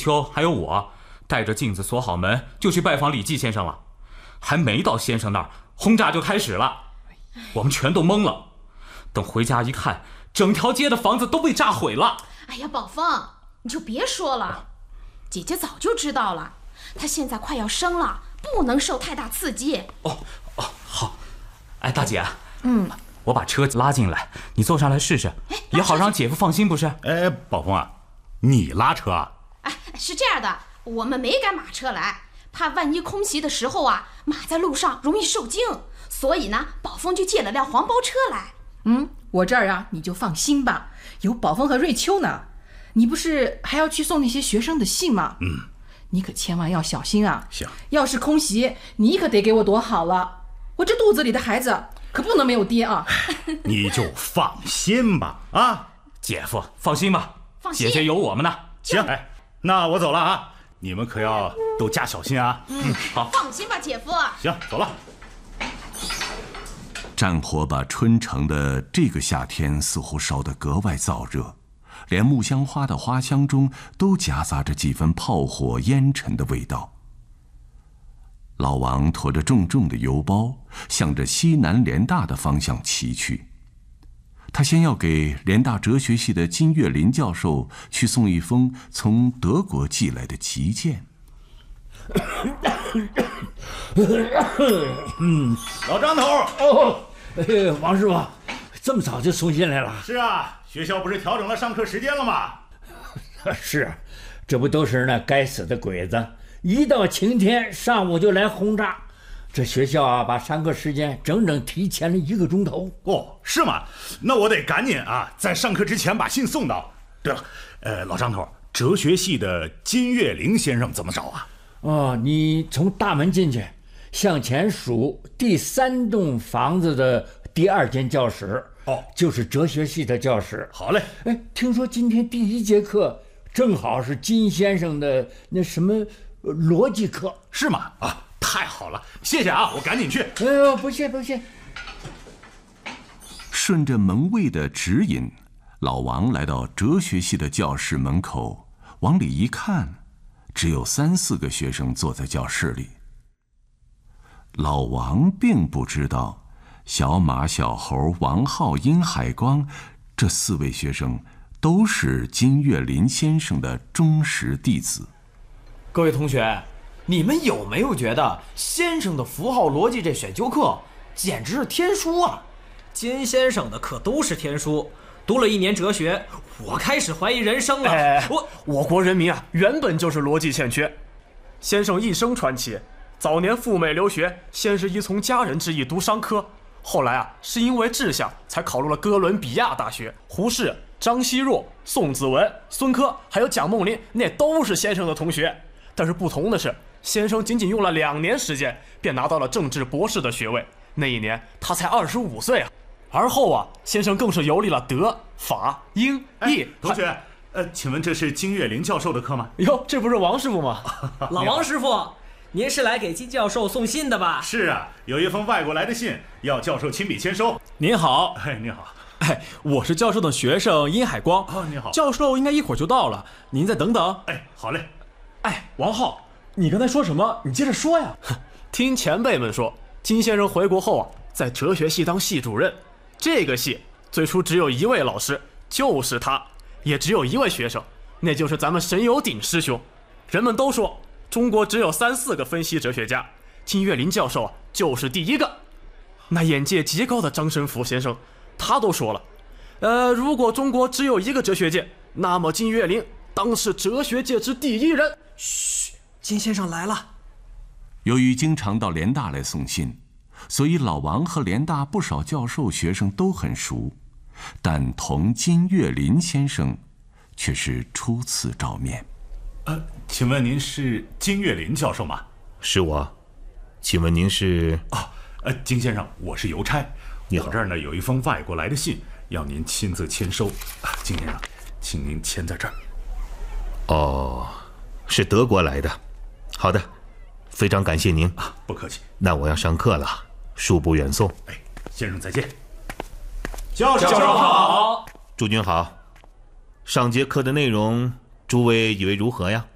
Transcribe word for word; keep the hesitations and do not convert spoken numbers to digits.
秋还有我，带着镜子锁好门，就去拜访李济先生了。还没到先生那儿，轰炸就开始了，我们全都懵了。等回家一看，整条街的房子都被炸毁了。 哎呀，宝凤，你就别说了，姐姐早就知道了，她现在快要生了，不能受太大刺激。 哦哦，好。哎，大姐， 嗯， 我把车拉进来，你坐上来试试，也好让姐夫放心，不是？ 哎，宝凤啊，你拉车啊？ 哎，是这样的，我们没赶马车来，怕万一空袭的时候啊，马在路上容易受惊，所以呢，宝凤就借了辆黄包车来。 嗯，我这儿啊，你就放心吧，有宝凤和瑞秋呢。你不是还要去送那些学生的信吗？ 嗯， 你可千万要小心啊。 行， 要是空袭，你可得给我躲好了。我这肚子里的孩子可不能没有爹啊。 你就放心吧，啊， 姐夫放心吧， 放心， 姐姐有我们呢。 行，哎，那我走了啊，你们可要都加小心啊。 嗯，好，放心吧，姐夫。 行，走了。 战火把春城的这个夏天似乎烧得格外燥热，连木香花的花香中都夹杂着几分炮火烟尘的味道。老王驮着重重的邮包，向着西南联大的方向骑去。他先要给联大哲学系的金岳霖教授去送一封从德国寄来的急件。 嗯，老张头哦，哎，王师傅，这么早就送信来了？ 是啊，学校不是调整了上课时间了吗？ 是，这不都是那该死的鬼子，一到晴天上午就来轰炸，这学校啊把上课时间整整提前了一个钟头。 哦，是吗？那我得赶紧啊，在上课之前把信送到。对了，呃，老张头，哲学系的金岳霖先生怎么找啊？ 哦，你从大门进去，向前数第三栋房子的第二间教室， 哦， 就是哲学系的教室。 好嘞。 哎，听说今天第一节课正好是金先生的那什么逻辑课， 是吗？啊，太好了，谢谢啊，我赶紧去。 哎呦，不谢不谢。 顺着门卫的指引，老王来到哲学系的教室门口，往里一看，只有三四个学生坐在教室里。老王并不知道，小马、小猴、王浩、殷海光这四位学生都是金岳霖先生的忠实弟子。 各位同学，你们有没有觉得先生的符号逻辑这选修课简直是天书啊？ 金先生的课都是天书，读了一年哲学，我开始怀疑人生了。 哎， 我我国人民啊，原本就是逻辑欠缺。先生一生传奇，早年赴美留学，先是依从家人之意读商科，后来啊是因为志向才考入了哥伦比亚大学。胡适、张奚若、宋子文、孙科还有蒋梦麟，那都是先生的同学。但是不同的是，先生仅仅用了两年时间便拿到了政治博士的学位，那一年他才二十五岁啊。而后啊，先生更是游历了德、法、英、意。 哎、同学，呃，请问这是金岳霖教授的课吗？ 哟，这不是王师傅吗？ 老王师傅，您是来给金教授送信的吧？ 是啊，有一封外国来的信，要教授亲笔签收。 您好。 哎，你好。 哎，我是教授的学生殷海光。 哦，你好。 教授应该一会儿就到了，您再等等。 哎，好嘞。 哎，王浩，你刚才说什么？你接着说呀。 听前辈们说，金先生回国后啊，在哲学系当系主任。这个系最初只有一位老师，就是他，也只有一位学生，那就是咱们沈有鼎师兄。人们都说中国只有三四个分析哲学家，金岳霖教授啊就是第一个。那眼界极高的张申府先生，他都说了，呃，如果中国只有一个哲学界，那么金岳霖当是哲学界之第一人。 嘘，金先生来了。 由于经常到联大来送信，所以老王和联大不少教授学生都很熟，但同金岳霖先生却是初次照面。 呃，请问您是金岳霖教授吗？ 是我。请问您是？ 啊，呃，金先生，我是邮差。 你好。 我这儿呢有一封外国来的信，要您亲自签收。啊，金先生，请您签在这儿。 哦，是德国来的。好的，非常感谢您。 啊，不客气。 那我要上课了。恕不远送。 哎，先生再见。 教授好。 诸君好。上节课的内容，诸位以为如何呀？